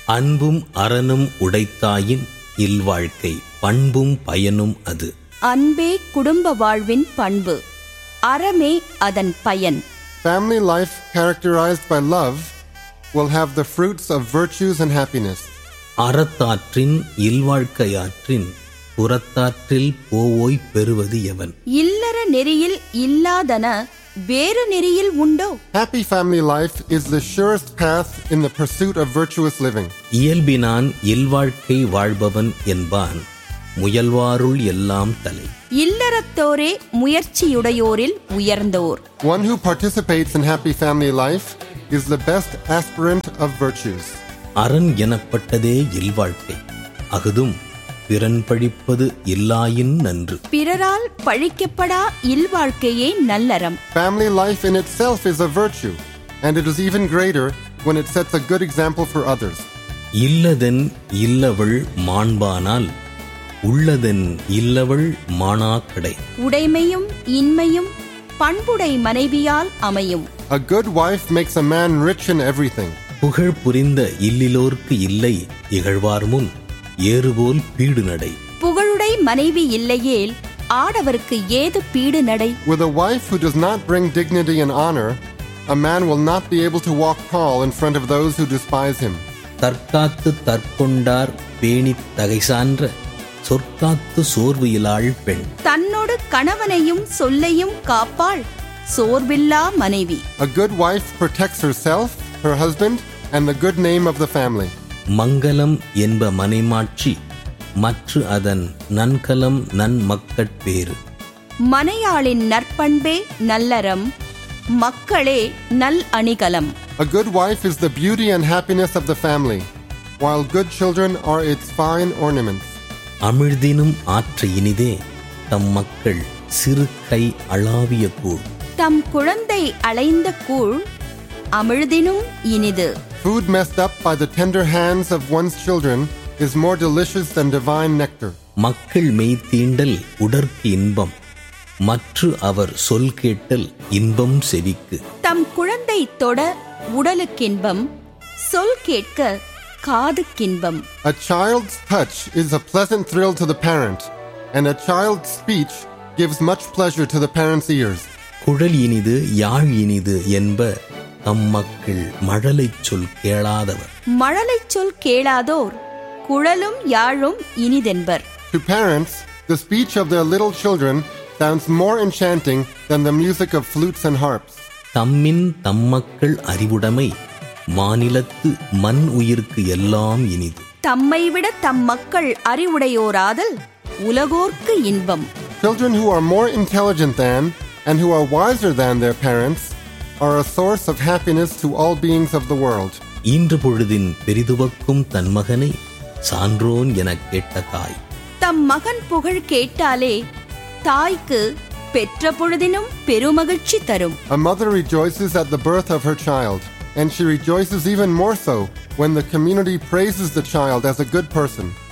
அன்பும் அறனும் உடைத்தாயின் இல்வாழ்க்கை பண்பும் பயனும் அது. அன்பே குடும்ப வாழ்வின் பண்பு, அறமே அதன் பயன். Family life characterized by love will have the fruits of virtues and happiness. அறத்தாற்றின் இல்வாழ்க்கையாற்றின் புறத்தாற்றில் போவோய் பெறுவது எவன்? இல்லற நெறியில் இல்லாதன வேறு நெறியில் உண்டோ? Happy family life is the surest path in the pursuit of virtuous living. இயல்பினான் இல்வாழ்க்கை வாழ்பவன் என்பான் முயல்வாருள் எல்லாம் தலை. இல்லறத்தோரே முயற்சியுடையோரில் உயர்ந்தோர். One who participates in happy family life is the best aspirant of virtues. அரண் எனப்பட்டதே இல்வாழ்க்கை, அகுதும் பிறன் பழிப்பது இல்லாயின் நன்று. பிறரால் பழிக்கப்படா இல்வாழ்க்கையே நல்லறம். Family life in itself is a virtue, and it is even greater when it sets a good example for others. இல்லதென் இல்லவள் மாண்பானால் உள்ளதென் இல்லவள் மாணாக்கடை. உடைமையும் இன்மையும் பண்புடை மனைவியால் அமையும். A good wife makes a man rich in everything. புகழ் புரிந்த இல்லிலோர்க்கு இல்லை இகழ்வார் முன் ஏறுபோல் பீடு நடை. புகழுடை மனைவி இல்லையேல் ஆடவருக்கு ஏது பீடு நடை? With a wife who does not bring dignity and honor, a man will not be able to walk tall in front of those who despise him. தற்காத்து தற்கொண்டார் பேணித் தகைசான்ற சொற்காத்து சோர்வு இலாள் பெண். தன்னோடு கணவனையும் சொல்லையும் காப்பாள் சோர்வில்லா மனைவி. A good wife protects herself, her husband, and the good name of the family. மங்களம் என்ப மனைமாட்சி மற்ற அதன் நன்கலம் நன்மக்கட்பேறு. மனையாளின் நற்பண்பே நல்லறம், மக்களே நல் அணிகலம். A good wife is the beauty and happiness of the family, while good children are its fine ornaments. அமிழ்தினும் ஆற்ற இனிதே தம் மக்கள் சிறு கை அளாவிய கூழ். தம் குழந்தை அலைந்த கூழ் அமிழ்தினும் இனிது. Food messed up by the tender hands of one's children is more delicious than divine nectar. மக்கள் மெய் தீண்டல் உடற்கு இன்பம் மற்ற அவர் சொல் கேட்டல் இன்பம் செவிக்கு. தம் குழந்தை தொட உடலுக்கின்பம், சொல் கேட்க காதுக்கின்பம். A child's touch is a pleasant thrill to the parent, and a child's speech gives much pleasure to the parent's ears. குழல் இனிது யாழ் இனிது என்ப தம் மக்கள் மழலைச் சொல் கேளாதவர். மழலைச் சொல் கேளாதோர் குழலும் யாழும் இனிதென்பர். To parents, the speech of their little children sounds more enchanting than the music of flutes and harps. தம்மின் தம்மக்கள் அறிவுடைமை மாநிலத்து மண் உயிர்க்கு எல்லாம் இனிது. தம்மை விட தம் மக்கள் அறிவுடையோராதல் உலகோர்க்கு இன்பம். Children who are more intelligent than and who are wiser than their parents are a source of happiness to all beings of the world. ஈன்று பொழுதின் பெரிதுவக்கும் தன் மகனை சான்றோன் எனக் கேட்ட தாய். தம் மகன் புகழ் கேட்டாலே தாய்க்கு பெற்ற பொழுதினும் பெருமகிழ்ச்சி தரும். A mother rejoices at the birth of her child, and she rejoices even more so when the community praises the child as a good person.